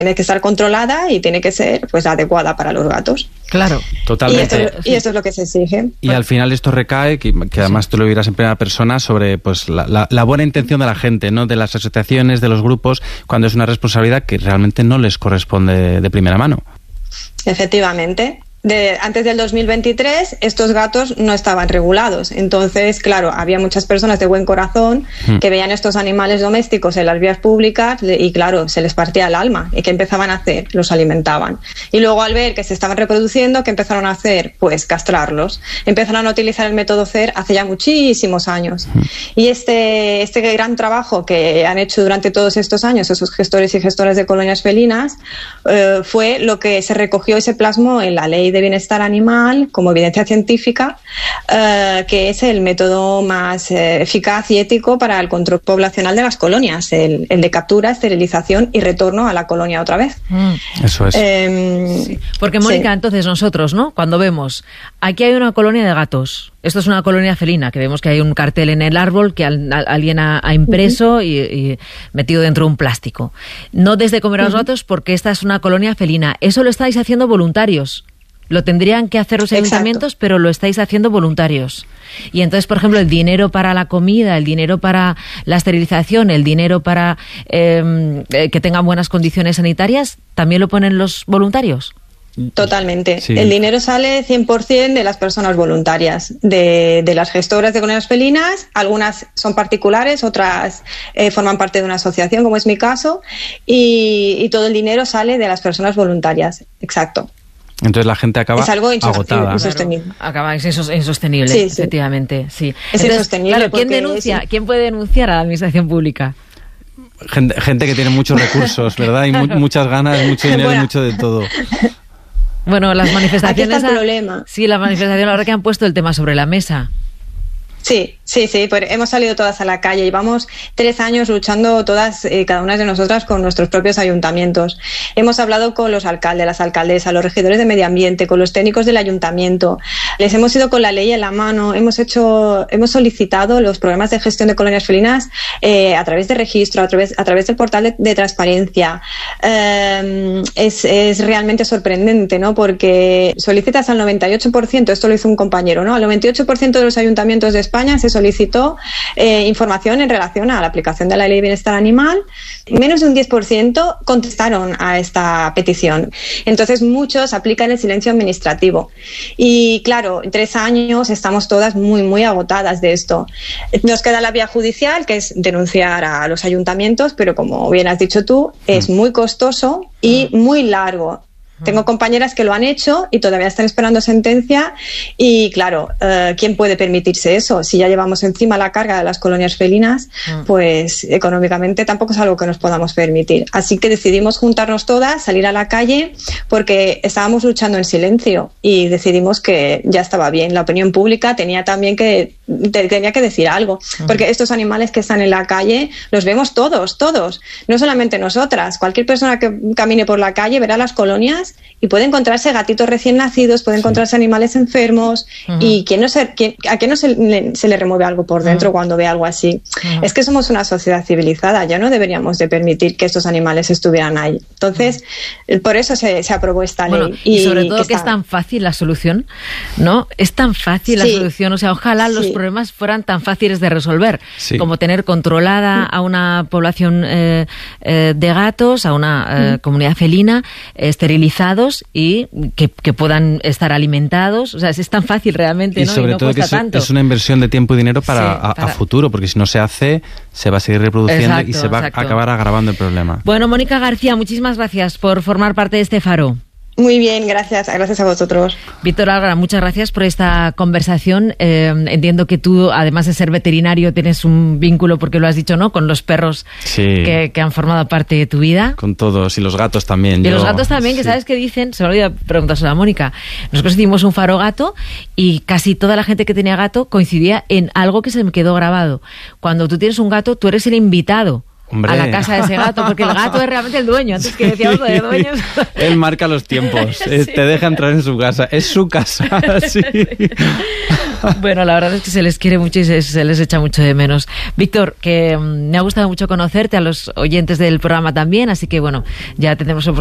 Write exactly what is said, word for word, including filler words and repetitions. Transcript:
tiene que estar controlada y tiene que ser pues adecuada para los gatos. Claro, totalmente. Y esto, y esto es lo que se exige. Y al final esto recae, que, que además tú lo dirás en primera persona, sobre pues la, la, la buena intención de la gente, ¿no? De las asociaciones, de los grupos, cuando es una responsabilidad que realmente no les corresponde de primera mano. Efectivamente. De, antes del dos mil veintitrés estos gatos no estaban regulados, entonces claro, había muchas personas de buen corazón mm. que veían estos animales domésticos en las vías públicas y claro, se les partía el alma. ¿Y qué empezaban a hacer? Los alimentaban. Y luego al ver que se estaban reproduciendo, ¿qué empezaron a hacer? Pues castrarlos. Empezaron a utilizar el método C E R hace ya muchísimos años. Mm. Y este, este gran trabajo que han hecho durante todos estos años esos gestores y gestoras de colonias felinas eh, fue lo que se recogió y se plasmó en la ley de bienestar animal como evidencia científica, eh, que es el método más eh, eficaz y ético para el control poblacional de las colonias, el, el de captura, esterilización y retorno a la colonia otra vez. Mm. Eso es. Eh, sí. Porque Mónica, sí. Entonces nosotros, ¿no? Cuando vemos, aquí hay una colonia de gatos, esto es una colonia felina, que vemos que hay un cartel en el árbol que al, a, alguien ha, ha impreso uh-huh. y, y metido dentro de un plástico. No des de comer a los uh-huh. gatos porque esta es una colonia felina. Eso lo estáis haciendo voluntarios. Lo tendrían que hacer los ayuntamientos, Exacto. pero lo estáis haciendo voluntarios. Y entonces, por ejemplo, el dinero para la comida, el dinero para la esterilización, el dinero para eh, que tengan buenas condiciones sanitarias, ¿también lo ponen los voluntarios? Totalmente. Sí. El dinero sale cien por ciento de las personas voluntarias, de, de las gestoras de colonias felinas. Algunas son particulares, otras eh, forman parte de una asociación, como es mi caso, y, y todo el dinero sale de las personas voluntarias. Exacto. Entonces la gente acaba es algo agotada. Insostenible. Claro, acaba es insostenible, sí, sí. efectivamente. Sí. Es Entonces, insostenible. Claro, ¿quién denuncia? Sí. ¿Quién puede denunciar a la administración pública? Gente, gente que tiene muchos recursos, ¿verdad? Y mu- muchas ganas, mucho dinero, bueno. mucho de todo. Bueno, las manifestaciones. Aquí está el problema. Sí, las manifestaciones ahora que han puesto el tema sobre la mesa. Sí, sí, sí, pues hemos salido todas a la calle. Llevamos tres años luchando todas, eh, cada una de nosotras, con nuestros propios ayuntamientos. Hemos hablado con los alcaldes, las alcaldesas, los regidores de medio ambiente, con los técnicos del ayuntamiento. Les hemos ido con la ley en la mano. Hemos hecho, hemos solicitado los programas de gestión de colonias felinas eh, a través de registro, a través, a través del portal de, de transparencia. Eh, es, es realmente sorprendente, ¿no? Porque solicitas al noventa y ocho por ciento, esto lo hizo un compañero, ¿no? Al noventa y ocho por ciento de los ayuntamientos de España se solicitó eh, información en relación a la aplicación de la Ley de Bienestar Animal. Menos de un diez por ciento contestaron a esta petición. Entonces muchos aplican el silencio administrativo. Y claro, en tres años estamos todas muy, muy agotadas de esto. Nos queda la vía judicial, que es denunciar a los ayuntamientos, pero como bien has dicho tú, es muy costoso y muy largo. Tengo compañeras que lo han hecho y todavía están esperando sentencia y claro, eh, ¿quién puede permitirse eso? Si ya llevamos encima la carga de las colonias felinas, pues económicamente tampoco es algo que nos podamos permitir. Así que decidimos juntarnos todas, salir a la calle, porque estábamos luchando en silencio y decidimos que ya estaba bien. La opinión pública tenía también que, tenía que decir algo, porque estos animales que están en la calle los vemos todos, todos, no solamente nosotras. Cualquier persona que camine por la calle verá las colonias y puede encontrarse gatitos recién nacidos, puede encontrarse sí. animales enfermos uh-huh. y ¿quién no se, quién, ¿a quién no se le, se le remueve algo por dentro uh-huh. cuando ve algo así? Uh-huh. Es que somos una sociedad civilizada, ya no deberíamos de permitir que estos animales estuvieran ahí. Entonces, uh-huh. por eso se, se aprobó esta bueno, ley. Y, y sobre todo que, que es tan fácil la solución, ¿no? Es tan fácil sí. la solución, o sea, ojalá sí. los problemas fueran tan fáciles de resolver, sí. como tener controlada a una población eh, eh, de gatos, a una eh, uh-huh. comunidad felina, esterilizada y que, que puedan estar alimentados. O sea, es tan fácil realmente, y ¿no? sobre y no todo que es, tanto. es una inversión de tiempo y dinero para, sí, a, para... a futuro, porque si no se hace, se va a seguir reproduciendo exacto, y se va exacto. a acabar agravando el problema. Bueno, Mónica García, muchísimas gracias por formar parte de este faro. Muy bien, gracias. Gracias a vosotros. Víctor Algara, muchas gracias por esta conversación. Eh, entiendo que tú, además de ser veterinario, tienes un vínculo, porque lo has dicho, ¿no?, con los perros sí. que, que han formado parte de tu vida. Con todos, y los gatos también. Y yo, los gatos también, que sí. sabes qué dicen, se me olvidó preguntárselo a Mónica. Nosotros hicimos un faro gato y casi toda la gente que tenía gato coincidía en algo que se me quedó grabado. Cuando tú tienes un gato, tú eres el invitado. Hombre. A la casa de ese gato, porque el gato es realmente el dueño. Antes que decíamos de dueños. Él marca los tiempos, sí. te deja entrar en su casa, es su casa. Sí. Bueno, la verdad es que se les quiere mucho y se, se les echa mucho de menos. Víctor, que um, me ha gustado mucho conocerte, a los oyentes del programa también, así que bueno, ya tendremos